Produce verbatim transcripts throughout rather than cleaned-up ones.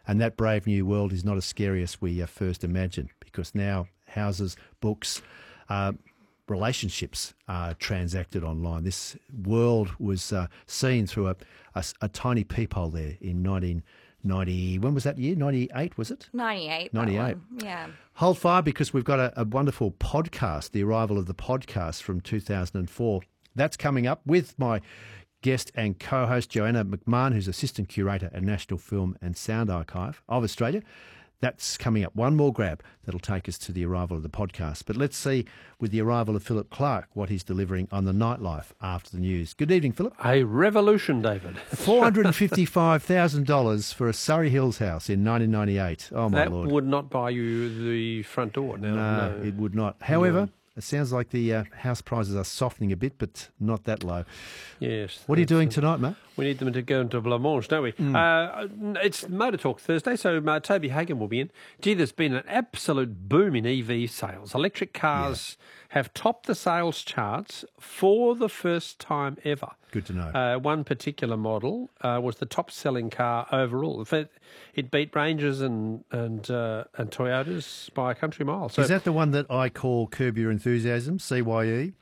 And that brave new world is not as scary as we uh, first imagined, because now houses, books, uh, relationships are transacted online. This world was uh, seen through a, a, a tiny peephole there in nineteen ninety. When was that year? ninety-eight, was it? ninety-eight. ninety-eight. Yeah. Hold fire, because we've got a, a wonderful podcast, the arrival of the podcast from two thousand four. That's coming up with my guest and co-host Joanna McMahon, who's Assistant Curator at National Film and Sound Archive of Australia. That's coming up. One more grab that'll take us to the arrival of the podcast. But let's see, with the arrival of Philip Clark, what he's delivering on the nightlife after the news. Good evening, Philip. A revolution, David. four hundred fifty-five thousand dollars for a Surrey Hills house in nineteen ninety-eight. Oh, my that Lord. That would not buy you the front door. Now, no, no, it would not. However... No. It sounds like the uh, house prices are softening a bit, but not that low. Yes. What are you doing tonight, mate? We need them to go into Blancmange, don't we? Mm. Uh, it's Motor Talk Thursday, so uh, Toby Hagen will be in. Gee, there's been an absolute boom in E V sales. Electric cars yeah. have topped the sales charts for the first time ever. Good to know. Uh, one particular model uh, was the top-selling car overall. In fact, it beat Rangers and and uh, and Toyotas by a country mile. So, is that the one that I call Curb Your Enthusiasm, C Y E?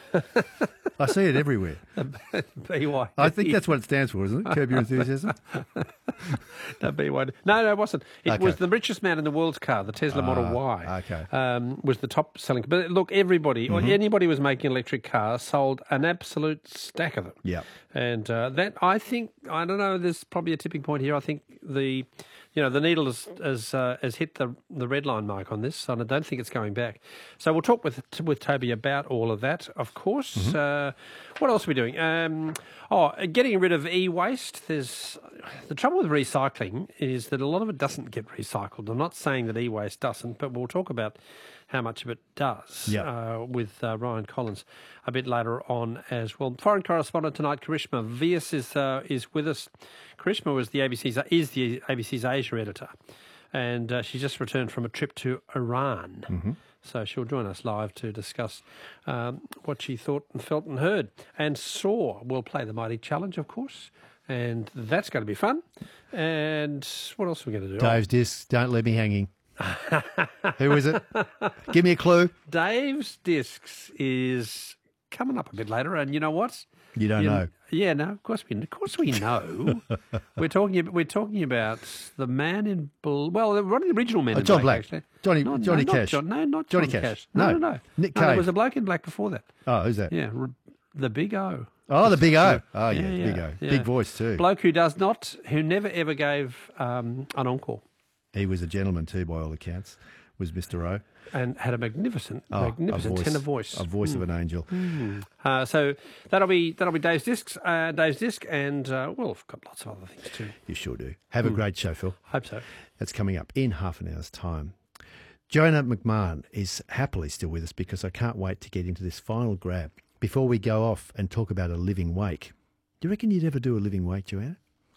I see it everywhere. B Y. I think that's what it stands for, isn't it? Curb Your Enthusiasm? No, B Y. No, no, it wasn't. It okay. was the richest man in the world's car, the Tesla uh, Model Y. Okay. Um, was the top selling. But look, everybody, mm-hmm. or anybody was making electric cars, sold an absolute stack of them. Yeah. And uh, that, I think, I don't know, there's probably a tipping point here. I think the... You know, the needle has has, uh, has hit the the red line mark on this, and I don't think it's going back. So we'll talk with with Toby about all of that, of course. Mm-hmm. Uh, what else are we doing? Um, oh, getting rid of e-waste. There's the trouble with recycling is that a lot of it doesn't get recycled. I'm not saying that e-waste doesn't, but we'll talk about how much of it does yep. uh, with uh, Ryan Collins a bit later on as well. Foreign correspondent tonight, Karishma Vyas, is uh, is with us. Karishma was the A B C's is the A B C's Asia editor, and uh, she just returned from a trip to Iran. Mm-hmm. So she'll join us live to discuss um, what she thought and felt and heard. And Saw will play the Mighty Challenge, of course, and that's going to be fun. And what else are we going to do? Dave's Discs, Don't Leave Me Hanging. Who is it? Give me a clue. Dave's Discs is coming up a bit later, and you know what? You don't you, know. Yeah, no, of course we, of course we know. we're talking, we're talking about the man in blue. Well, one of the original men oh, in John black, Black, actually. Johnny, no, Johnny no, Cash. Not John, no, not Johnny John Cash. Cash. No, No, no, no. Nick no, Cave. there was a bloke in black before that. Oh, who's that? Yeah, the Big O. Oh, the Big O. Oh, yeah, yeah, the yeah, Big O. yeah. Big voice too. Bloke who does not, who never ever gave um, an encore. He was a gentleman too, by all accounts. Was Mister O. And had a magnificent, oh, magnificent a voice, tenor voice. A voice mm. of an angel. Mm. Uh, so that'll be that'll be Dave's Discs, uh, Dave's Disc, and uh, well, we've got lots of other things too. You sure do. Have mm. a great show, Phil. Hope so. That's coming up in half an hour's time. Joanna McMahon is happily still with us because I can't wait to get into this final grab before we go off and talk about a living wake. Do you reckon you'd ever do a living wake, Joanna?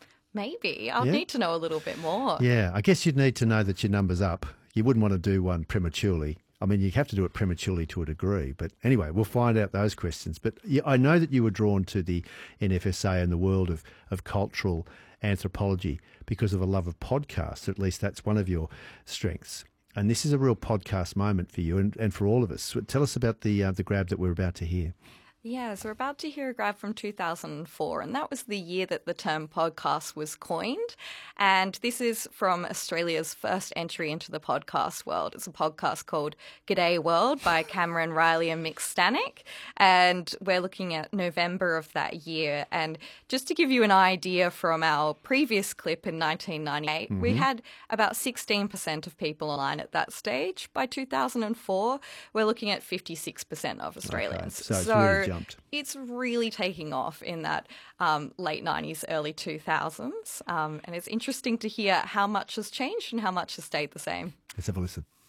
Maybe. I'll yeah? need to know a little bit more. Yeah, I guess you'd need to know that your number's up. You wouldn't want to do one prematurely. I mean, you have to do it prematurely to a degree. But anyway, we'll find out those questions. But yeah, I know that you were drawn to the N F S A and the world of, of cultural anthropology because of a love of podcasts. At least that's one of your strengths. And this is a real podcast moment for you and, and for all of us. So tell us about the uh, the grab that we're about to hear. Yeah, so we're about to hear a grab from two thousand four, and that was the year that the term podcast was coined. And this is from Australia's first entry into the podcast world. It's a podcast called G'day World by Cameron Riley and Mick Stanek. And we're looking at November of that year. And just to give you an idea from our previous clip in nineteen ninety-eight, mm-hmm. we had about sixteen percent of people online at that stage. By two thousand four, we're looking at fifty-six percent of Australians. Okay, so it's so really jumped. It's really taking off in that um, late nineties, early two thousands. Um, and it's interesting to hear how much has changed and how much has stayed the same. Let's have a listen.